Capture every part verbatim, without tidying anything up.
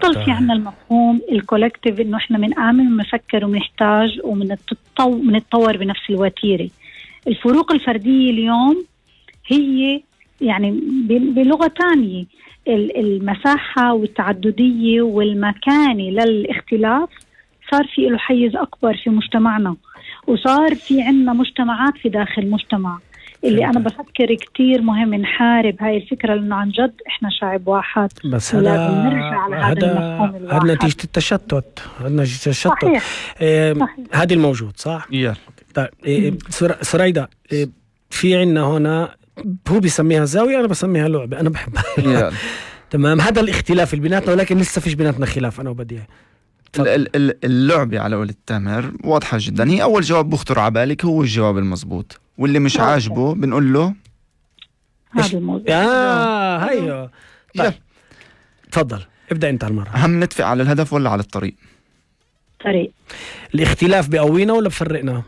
بضل في عنا المفهوم الكولكتيف إنه إحنا من آمن ونفكر ونحتاج ومنتطور بنفس الوتيرة. الفروق الفردية اليوم هي يعني بلغة تانية المساحة والتعددية والمكانة للاختلاف صار في له حيز أكبر في مجتمعنا، وصار في عنا مجتمعات في داخل مجتمع اللي أنا بفكر كتير مهم نحارب هاي الفكرة، لأنه عن جد إحنا شعب واحد. بس هذا نرجع على هذا المفهوم الواحد. هذا نتيجة التشتت، هذا نتيجة التشتت. صحيح. إيه هذا الموجود صح؟ yeah. طيب إيه سريدة إيه في عنا هنا هو بيسميها زاوية أنا بسميها لعبة، أنا بحبها. تمام، هذا الاختلاف اللي بيناتنا، ولكن لسه فيش بيناتنا خلاف أنا وبديع. اللعبة على قول التامر واضحة جدا، هي أول جواب بخطر على بالك هو الجواب المضبوط، واللي مش عاجبه بنقول له هذا الموضوع. آه هيا طيب تفضل ابدأ أنت المرة. هم نتفق على الهدف ولا على الطريق؟ طريق. الاختلاف بقوينا ولا بفرقنا؟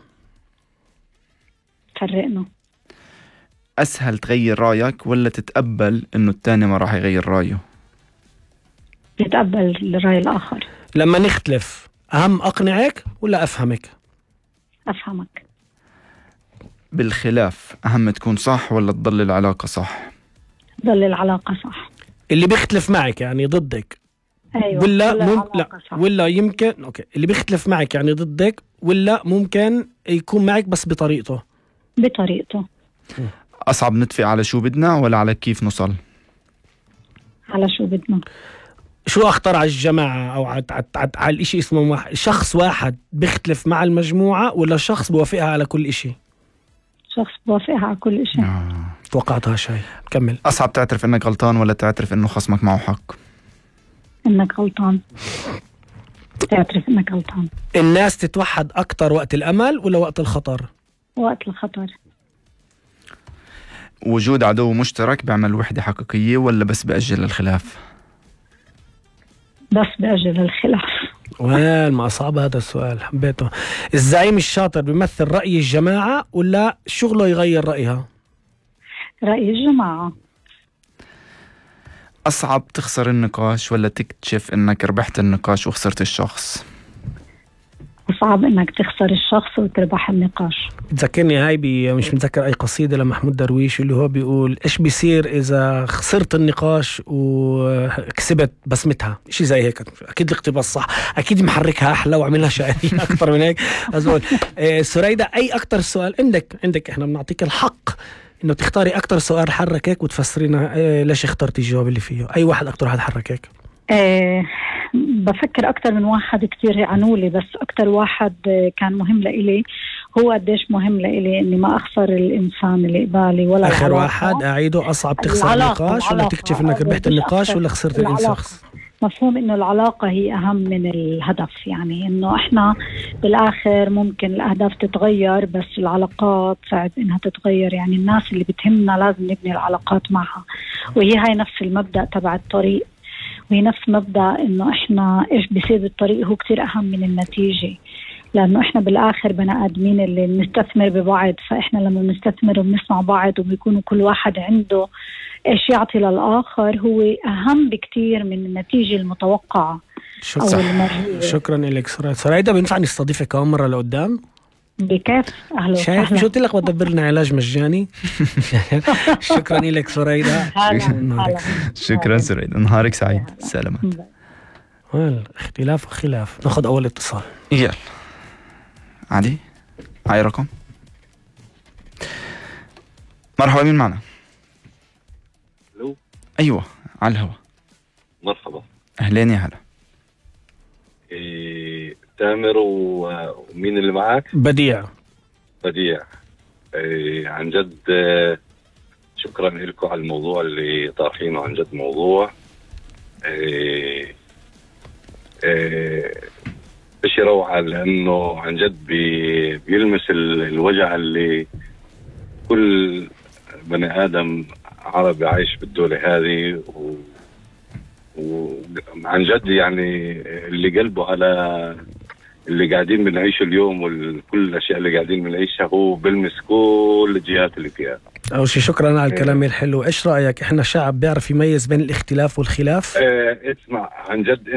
فرقنا. أسهل تغير رأيك ولا تتقبل إنه التاني ما راح يغير رأيه؟ تتقبل الرأي الآخر. لما نختلف أهم أقنعك ولا أفهمك؟ أفهمك. بالخلاف أهم تكون صح ولا تضل العلاقة صح؟ تضل العلاقة صح. اللي بيختلف معك يعني ضدك. أيوة. ولا مم... لا صح. ولا يمكن أوكي اللي بيختلف معك يعني ضدك، ولا ممكن يكون معك بس بطريقته؟ بطريقته. أصعب نتفق على شو بدنا ولا على كيف نوصل؟ على شو بدنا. شو أخطر على الجماعة أو على, على... على الإشي اسمه واحد. شخص واحد بيختلف مع المجموعة ولا شخص بوافقها على كل إشي؟ شخص بوافقها على كل إشي. آه. توقعتها شيء. كمل. أصعب تعترف إنك غلطان ولا تعترف إنه خصمك معه حق؟ إنك غلطان. تعترف إنك غلطان. الناس تتوحد أكتر وقت الأمل ولا وقت الخطر؟ وقت الخطر. وجود عدو مشترك بيعمل وحدة حقيقية ولا بس بأجل الخلاف؟ بس بأجل الخلاف. وين ما أصعب هذا السؤال، حبيته. الزعيم الشاطر بيمثل رأي الجماعة ولا شغله يغير رأيها؟ رأي الجماعة. أصعب تخسر النقاش ولا تكتشف إنك ربحت النقاش وخسرت الشخص؟ صعب إنك تخسر الشخص وتربح النقاش. تذكرني هاي بي مش متذكر أي قصيدة لمحمود درويش اللي هو بيقول إيش بيصير إذا خسرت النقاش وكسبت بسمتها، إشي زي هيك. أكيد الاقتباس صح، أكيد محركها أحلى وعملها شعرية أكتر من هيك. أقول إيه سريدة، أي أكتر سؤال عندك عندك إحنا بنعطيك الحق إنه تختاري أكتر سؤال حركك وتفسرينا إيه ليش اخترتي الجواب اللي فيه. أي واحد أكتر واحد حركك؟ إيه بفكر أكتر من واحد كتير عنولي، بس أكتر واحد كان مهم لإلي هو قديش مهم لإلي إني ما أخسر الإنسان اللي قبالي ولا آخر العلاقة. واحد أعيده، أصعب تخسر النقاش ولا تكتشف إنك ربحت النقاش ولا خسرت الشخص؟ مفهوم إنه العلاقة هي أهم من الهدف، يعني إنه إحنا بالآخر ممكن الأهداف تتغير بس العلاقات صعب إنها تتغير، يعني الناس اللي بتهمنا لازم نبني العلاقات معها، وهي هاي نفس المبدأ تبع الطريق، وهي نفس مبدأ إنه إحنا إيش بيصير بالطريق هو كتير أهم من النتيجة، لأنه إحنا بالآخر بني آدمين اللي نستثمر ببعض، فإحنا لما نستثمر وبنسمع بعض وبيكونوا كل واحد عنده إيش يعطي للآخر هو أهم بكتير من النتيجة المتوقعة. شكرا, شكرا لك سريدة. بينفع نستضيفك كمان مرة لقدام؟ بكيف. أهلا شايف شو قلت لك بدبر لنا علاج مجاني. شكرا لك سريدة. شكرا سريدة، نهارك سعيد. سلامات. اختلاف وخلاف. ناخذ أول اتصال. يلا عادي. هاي رقم. مرحبا، مين معنا؟ الو. أيوة على الهوا. مرحبا. أهلين يا هلا. إيه تامر ومين اللي معك؟ بديع. بديع. إيه عن جد شكرا لكم على الموضوع اللي طارحينه، عن جد موضوع إيه إيه بشي روعة، لأنه عن جد بي بيلمس الوجع اللي كل بني آدم عربي عايش بالدولة هذه، و وعن جد يعني اللي قلبه على اللي قاعدين بنعيشه اليوم وكل الأشياء اللي قاعدين بنعيشها هو بلمس كل الجهات اللي فيها. أول شيء شكرا على الكلام الحلو. إيش رأيك؟ إحنا شعب بيعرف يميز بين الاختلاف والخلاف؟ اه اسمع عن جد